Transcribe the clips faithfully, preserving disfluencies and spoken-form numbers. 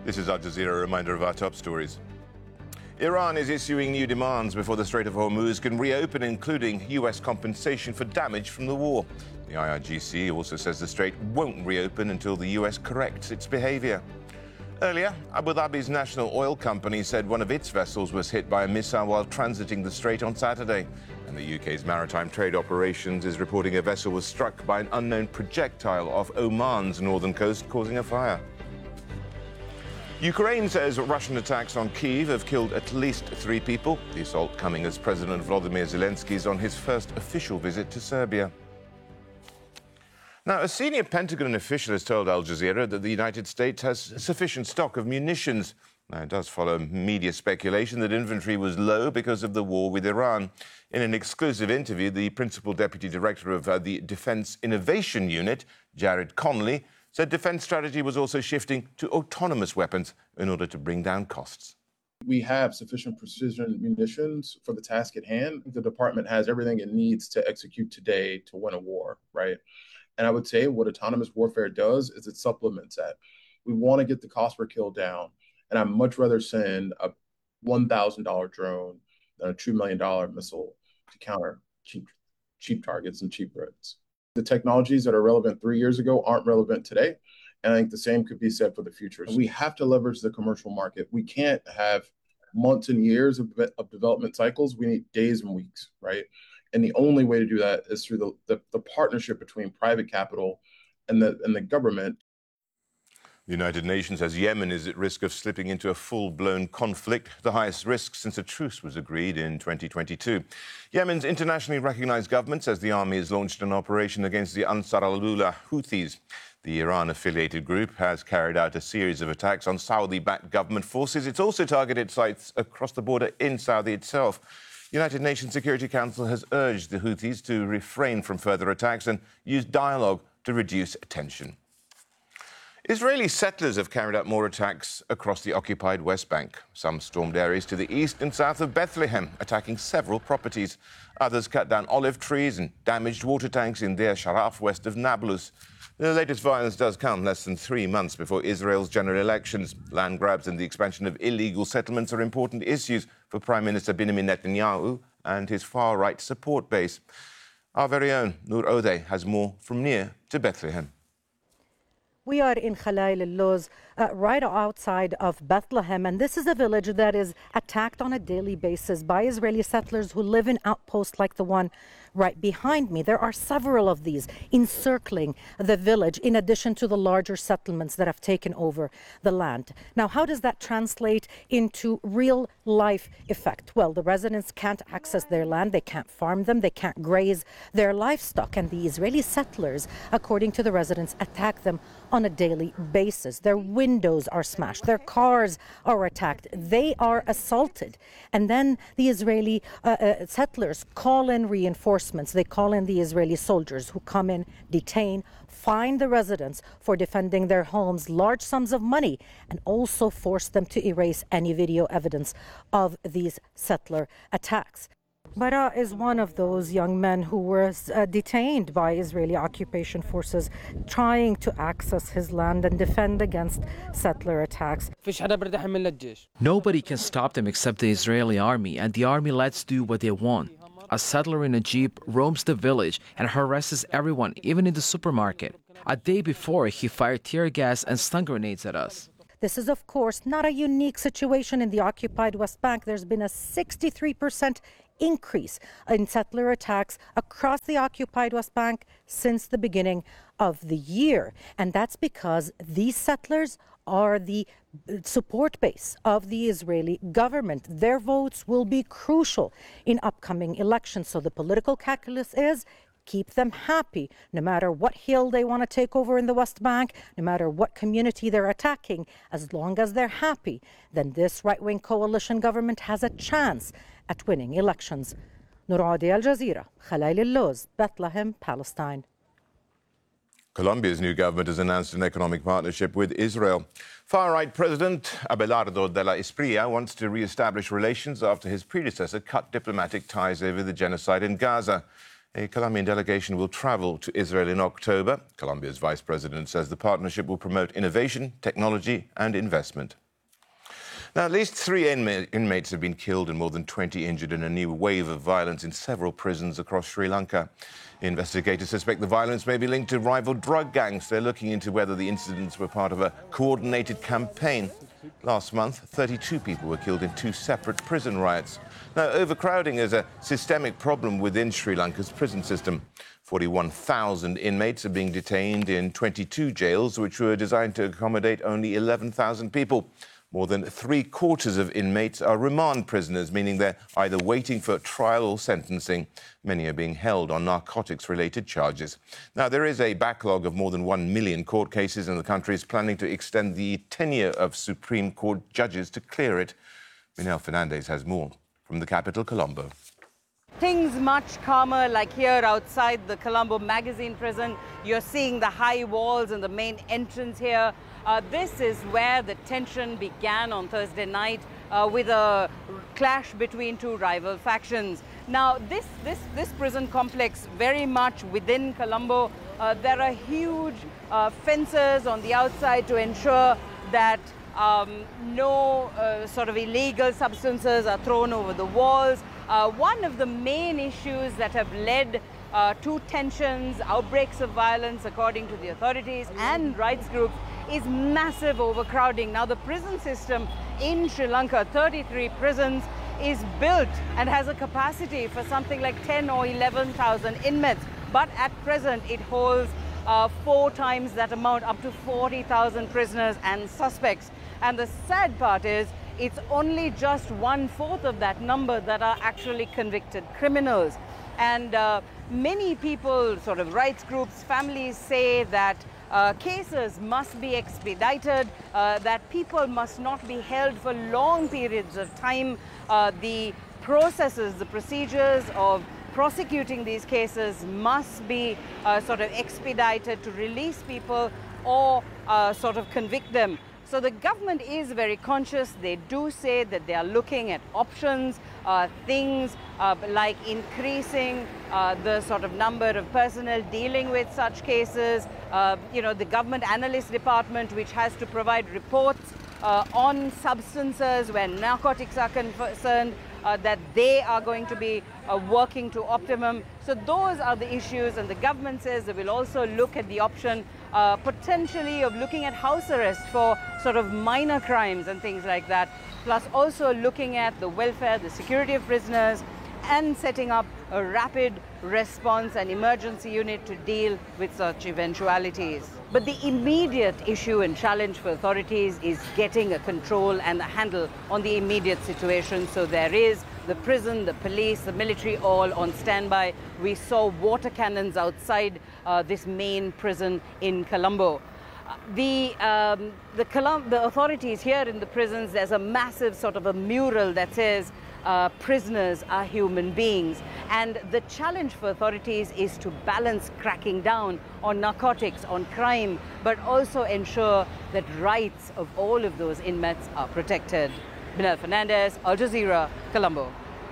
This is Al Jazeera, a reminder of our top stories. Iran is issuing new demands before the Strait of Hormuz can reopen, including U S compensation for damage from the war. The I R G C also says the strait won't reopen until the U S corrects its behavior. Earlier, Abu Dhabi's national oil company said one of its vessels was hit by a missile while transiting the strait on Saturday. And the U K's Maritime Trade Operations is reporting a vessel was struck by an unknown projectile off Oman's northern coast, causing a fire. Ukraine says Russian attacks on Kyiv have killed at least three people, the assault coming as President Volodymyr Zelensky is on his first official visit to Serbia. Now, a senior Pentagon official has told Al Jazeera that the United States has sufficient stock of munitions. Now, it does follow media speculation that inventory was low because of the war with Iran. In an exclusive interview, the principal deputy director of uh, the Defence Innovation Unit, Jared Conley, said defence strategy was also shifting to autonomous weapons in order to bring down costs. We have sufficient precision munitions for the task at hand. The department has everything it needs to execute today to win a war, right? And I would say what autonomous warfare does is it supplements that. We want to get the cost per kill down. And I'd much rather send a one thousand dollars drone than a two million dollars missile to counter cheap, cheap targets and cheap threats. The technologies that are relevant three years ago aren't relevant today. And I think the same could be said for the future. We have to leverage the commercial market. We can't have months and years of, of development cycles. We need days and weeks, right? And the only way to do that is through the, the, the partnership between private capital and the, and the government. The United Nations says Yemen is at risk of slipping into a full-blown conflict, the highest risk since a truce was agreed in twenty twenty-two. Yemen's internationally recognized government says the army has launched an operation against the Ansar al-Ullah Houthis. The Iran-affiliated group has carried out a series of attacks on Saudi-backed government forces. It's also targeted sites across the border in Saudi itself. The United Nations Security Council has urged the Houthis to refrain from further attacks and use dialogue to reduce tension. Israeli settlers have carried out more attacks across the occupied West Bank. Some stormed areas to the east and south of Bethlehem, attacking several properties. Others cut down olive trees and damaged water tanks in Deir Sharaf, west of Nablus. The latest violence does come less than three months before Israel's general elections. Land grabs and the expansion of illegal settlements are important issues for Prime Minister Benjamin Netanyahu and his far-right support base. Our very own Noor Odeh has more from near to Bethlehem. We are in Khalail al-Luz, uh, right outside of Bethlehem, and this is a village that is attacked on a daily basis by Israeli settlers who live in outposts like the one right behind me. There are several of these encircling the village, in addition to the larger settlements that have taken over the land. Now, how does that translate into real life effect? Well, the residents can't access their land, they can't farm them, they can't graze their livestock, and the Israeli settlers, according to the residents, attack them on a daily basis. Their windows are smashed, their cars are attacked, they are assaulted. And then the Israeli uh, uh, settlers call in reinforcements. They call in the Israeli soldiers who come in, detain, fine the residents for defending their homes large sums of money, and also force them to erase any video evidence of these settler attacks. Bara is one of those young men who was uh, detained by Israeli occupation forces trying to access his land and defend against settler attacks. Nobody can stop them except the Israeli army, and the army lets do what they want. A settler in a jeep roams the village and harasses everyone, even in the supermarket. A day before, he fired tear gas and stun grenades at us. This is, of course, not a unique situation in the occupied West Bank. There's been a sixty-three percent increase in settler attacks across the occupied West Bank since the beginning of the year. And that's because these settlers are the support base of the Israeli government. Their votes will be crucial in upcoming elections. So the political calculus is keep them happy, no matter what hill they want to take over in the West Bank, no matter what community they're attacking. As long as they're happy, then this right-wing coalition government has a chance at winning elections. Noor Odeh, Al Jazeera, Khalail al-Luz, Bethlehem, Palestine. Colombia's new government has announced an economic partnership with Israel. Far-right President Abelardo de la Espriella wants to re-establish relations after his predecessor cut diplomatic ties over the genocide in Gaza. A Colombian delegation will travel to Israel in October. Colombia's vice president says the partnership will promote innovation, technology and investment. Now, at least three inma- inmates have been killed and more than twenty injured in a new wave of violence in several prisons across Sri Lanka. Investigators suspect the violence may be linked to rival drug gangs. They're looking into whether the incidents were part of a coordinated campaign. Last month, thirty-two people were killed in two separate prison riots. Now, overcrowding is a systemic problem within Sri Lanka's prison system. forty-one thousand inmates are being detained in twenty-two jails, which were designed to accommodate only eleven thousand people. More than three quarters of inmates are remand prisoners, meaning they're either waiting for trial or sentencing. Many are being held on narcotics-related charges. Now, there is a backlog of more than one million court cases, and the country is planning to extend the tenure of Supreme Court judges to clear it. Minel Fernandez has more from the capital, Colombo. Things much calmer, like here outside the Colombo Magazine prison. You're seeing the high walls and the main entrance here. Uh, this is where the tension began on Thursday night uh, with a clash between two rival factions. Now, this, this, this prison complex, very much within Colombo, uh, there are huge uh, fences on the outside to ensure that um, no uh, sort of illegal substances are thrown over the walls. Uh, one of the main issues that have led uh, to tensions, outbreaks of violence, according to the authorities and rights groups, is massive overcrowding. Now, the prison system in Sri Lanka, thirty-three prisons, is built and has a capacity for something like ten or eleven thousand inmates. But at present, it holds uh, four times that amount, up to forty thousand prisoners and suspects. And the sad part is, it's only just one-fourth of that number that are actually convicted criminals. And uh, many people, sort of rights groups, families say that uh, cases must be expedited, uh, that people must not be held for long periods of time. Uh, the processes, the procedures of prosecuting these cases must be uh, sort of expedited to release people or uh, sort of convict them. So the government is very conscious. They do say that they are looking at options, uh, things uh, like increasing uh, the sort of number of personnel dealing with such cases. Uh, you know, the government analyst department, which has to provide reports uh, on substances where narcotics are concerned, uh, that they are going to be uh, working to optimum. So those are the issues, and the government says they will also look at the option Uh, potentially of looking at house arrest for sort of minor crimes and things like that, plus also looking at the welfare, the security of prisoners, and setting up a rapid response and emergency unit to deal with such eventualities. But the immediate issue and challenge for authorities is getting a control and a handle on the immediate situation. So there is the prison, the police, the military, all on standby. We saw water cannons outside uh, this main prison in Colombo. Uh, the, um, the, Colom- the authorities here in the prisons, there's a massive sort of a mural that says, uh, prisoners are human beings. And the challenge for authorities is to balance cracking down on narcotics, on crime, but also ensure that rights of all of those inmates are protected. Minel Fernandez, Al Jazeera, Colombo.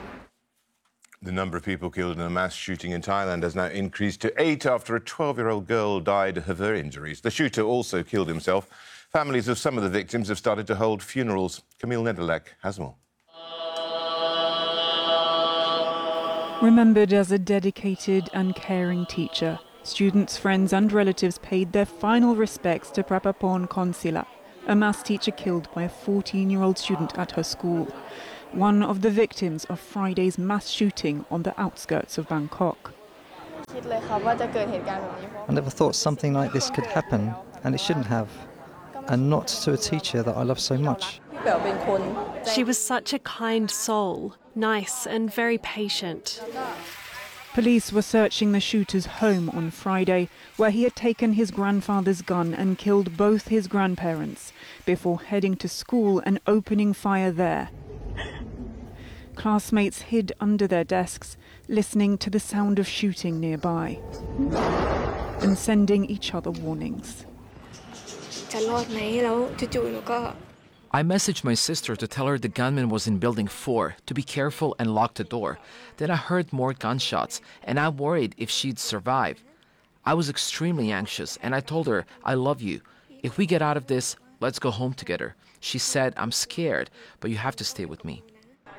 The number of people killed in a mass shooting in Thailand has now increased to eight after a twelve-year-old girl died of her injuries. The shooter also killed himself. Families of some of the victims have started to hold funerals. Camille Nederlek has more. Remembered as a dedicated and caring teacher, students, friends and relatives paid their final respects to Prapapon Konsila, a maths teacher killed by a fourteen-year-old student at her school, one of the victims of Friday's mass shooting on the outskirts of Bangkok. I never thought something like this could happen, and it shouldn't have, and not to a teacher that I love so much. She was such a kind soul, nice and very patient. Police were searching the shooter's home on Friday, where he had taken his grandfather's gun and killed both his grandparents, before heading to school and opening fire there. Classmates hid under their desks, listening to the sound of shooting nearby, and sending each other warnings. I messaged my sister to tell her the gunman was in building four, to be careful and lock the door. Then I heard more gunshots, and I worried if she'd survive. I was extremely anxious, and I told her, I love you. If we get out of this, let's go home together. She said, I'm scared, but you have to stay with me.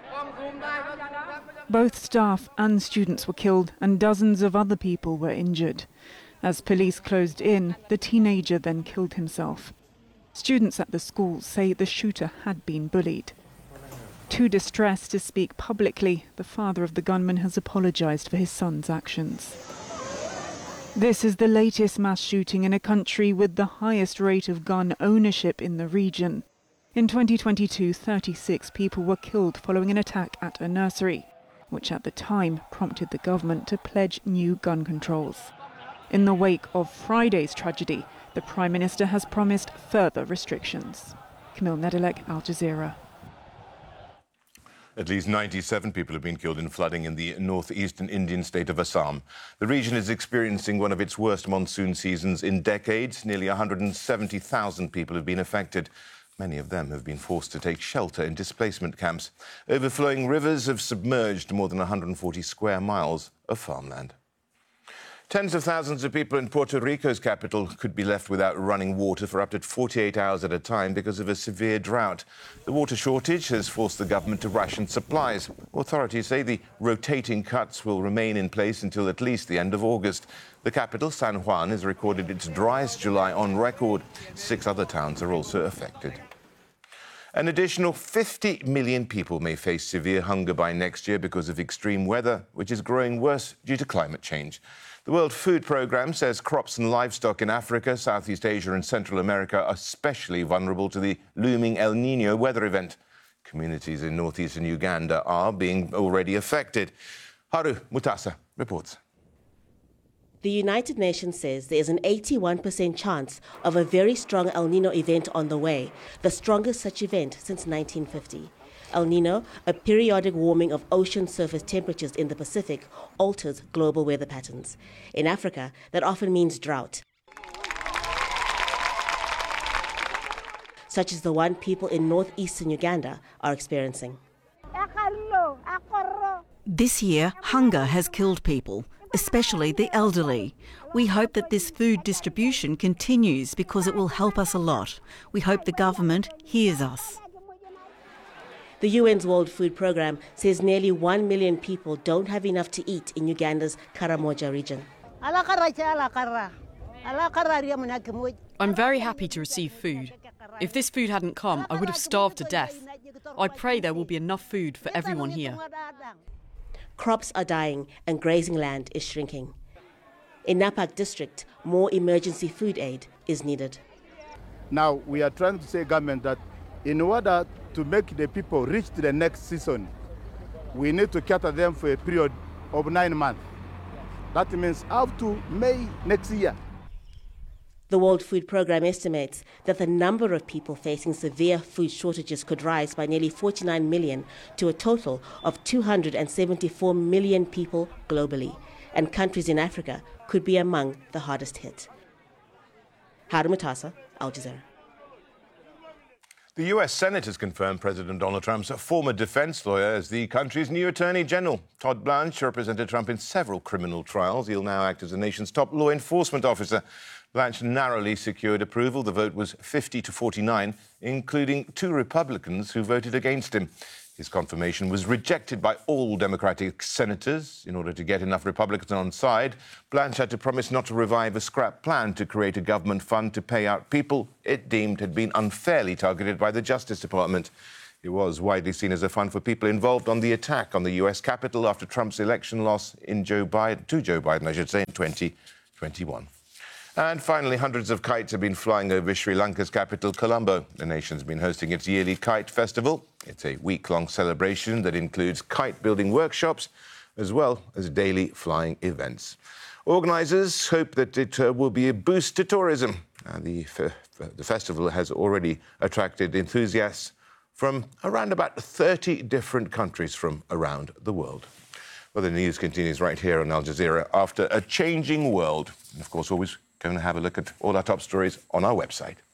Both staff and students were killed and dozens of other people were injured. As police closed in, the teenager then killed himself. Students at the school say the shooter had been bullied. Too distressed to speak publicly, the father of the gunman has apologized for his son's actions. This is the latest mass shooting in a country with the highest rate of gun ownership in the region. In twenty twenty-two, thirty-six people were killed following an attack at a nursery, which at the time prompted the government to pledge new gun controls. In the wake of Friday's tragedy, the Prime Minister has promised further restrictions. Camille Nedelec, Al Jazeera. At least ninety-seven people have been killed in flooding in the northeastern Indian state of Assam. The region is experiencing one of its worst monsoon seasons in decades. Nearly one hundred seventy thousand people have been affected. Many of them have been forced to take shelter in displacement camps. Overflowing rivers have submerged more than one hundred forty square miles of farmland. Tens of thousands of people in Puerto Rico's capital could be left without running water for up to forty-eight hours at a time because of a severe drought. The water shortage has forced the government to ration supplies. Authorities say the rotating cuts will remain in place until at least the end of August. The capital, San Juan, has recorded its driest July on record. Six other towns are also affected. An additional fifty million people may face severe hunger by next year because of extreme weather, which is growing worse due to climate change. The World Food Programme says crops and livestock in Africa, Southeast Asia and Central America are especially vulnerable to the looming El Niño weather event. Communities in northeastern Uganda are being already affected. Haru Mutasa reports. The United Nations says there is an eighty-one percent chance of a very strong El Niño event on the way, the strongest such event since nineteen fifty. El Niño, a periodic warming of ocean surface temperatures in the Pacific, alters global weather patterns. In Africa, that often means drought, such as the one people in northeastern Uganda are experiencing. This year, hunger has killed people, especially the elderly. We hope that this food distribution continues because it will help us a lot. We hope the government hears us. The U N's World Food Programme says nearly one million people don't have enough to eat in Uganda's Karamoja region. I'm very happy to receive food. If this food hadn't come, I would have starved to death. I pray there will be enough food for everyone here. Crops are dying and grazing land is shrinking. In Napak district, more emergency food aid is needed. Now we are trying to say government that in order to make the people reach to the next season, we need to cater them for a period of nine months. That means up to May next year. The World Food Programme estimates that the number of people facing severe food shortages could rise by nearly forty-nine million to a total of two hundred seventy-four million people globally, and countries in Africa could be among the hardest hit. Haru Mutasa, Al Jazeera. The U S Senate has confirmed President Donald Trump's former defense lawyer as the country's new Attorney General. Todd Blanche represented Trump in several criminal trials. He'll now act as the nation's top law enforcement officer. Blanche narrowly secured approval. The vote was fifty to forty-nine, including two Republicans who voted against him. His confirmation was rejected by all Democratic senators. In order to get enough Republicans on side, Blanche had to promise not to revive a scrap plan to create a government fund to pay out people it deemed had been unfairly targeted by the Justice Department. It was widely seen as a fund for people involved on the attack on the U S Capitol after Trump's election loss in Joe Biden, to Joe Biden, I should say, in twenty twenty-one. And finally, hundreds of kites have been flying over Sri Lanka's capital, Colombo. The nation's been hosting its yearly Kite Festival. It's a week-long celebration that includes kite-building workshops as well as daily flying events. Organisers hope that it uh, will be a boost to tourism. Uh, the, f- the festival has already attracted enthusiasts from around about thirty different countries from around the world. Well, the news continues right here on Al Jazeera after a changing world. And of course, always going to have a look at all our top stories on our website.